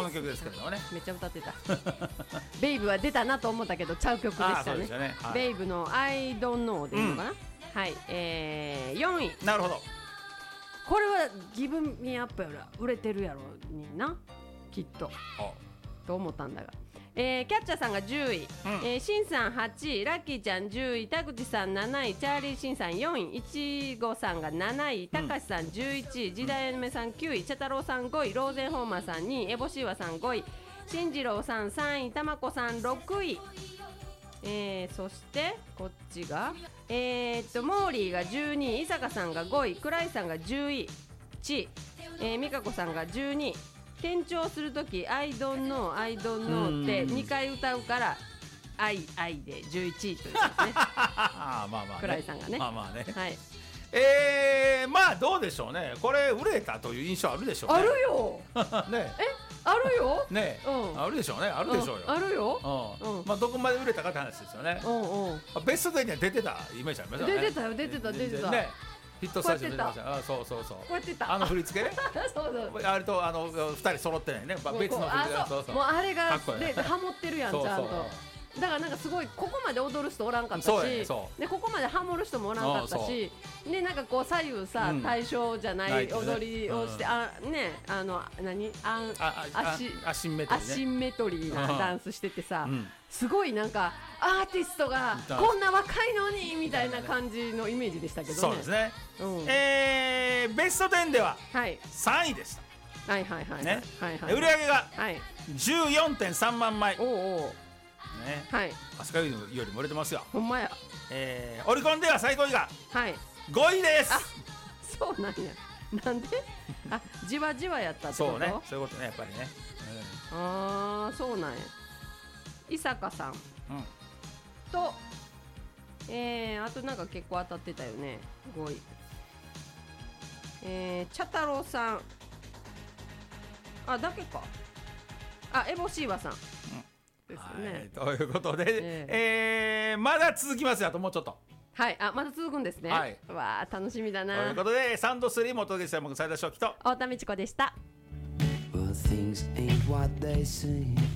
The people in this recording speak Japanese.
の曲ですけれどもね。 めっちゃ歌ってたベイブは出たなと思ったけどちゃう曲でしたね。 はい、 ベイブの I don't know でいいのかな、はい、4位。 なるほど。 これはギブミアップやら売れてるやろになきっとと思ったんだが、キャッチャーさんが10位、シンさん8位、ラッキーちゃん10位、田口さん7位、チャーリーシンさん4位、いちごさんが7位、たかしさん11位、時代のめさん9位、茶太郎さん5位、ローゼンホーマーさん2位、エボシーワさん5位、進次郎さん3位、たまこさん6位、そしてこっちがモーリーが12位、伊坂さんが5位、クライさんが10位、美香子さんが12位。転調するとき I don't know I don't know って2回歌うからIで11位というねまあまあね、 クライさんがね、 まあまあね、 はい、 まあどうでしょうね。これ売れたという印象あるでしょうね。 あるよね、 あるよね、あるでしょうね。あるでしょうよ。 あるよ。 まあどこまで売れたかって話ですよね。ベスト10には出てたイメージありますよね。 出てたよ、出てた出てたね。 ヒットスタジオ出てました。そうそうそう。 こうやってた。 あの振り付けね。 そうそう。 あれと2人揃ってないね。別の振り付け。 そうそう。もうあれがでハモってるやんちゃんと。だからなんかすごいここまで踊る人おらんかったし、でここまでハモる人もおらんかったし、でなんかこう左右さ対称じゃない踊りをして、ね、何アシンメトリーなダンスしててさ、すごいなんかアーティストがこんな若いのにみたいな感じのイメージでしたけどね。 そうですね。ベスト10では3位でした。 はいはいはい。 ね。売り上げが 14.3 万枚。 ね、はい。 飛鳥よりも売れてますよ。 ほんまや。 オリコンでは最高位が5位です。 あ、そうなんや。なんで？あ、じわじわやったってこと？ そうね。そういうことね、やっぱりね。 ああ、そうなんや。伊坂さんと、あとなんか結構当たってたよね。5位。茶太郎さん。あ、だけか。あ、エボシーワさん。ですね、 ということで、まだ続きますよ。あともうちょっと。 はい、まだ続くんですね。はい、わあ楽しみだな。 ということでサンド3もお届けした僕斉田翔希と太田美智子でした。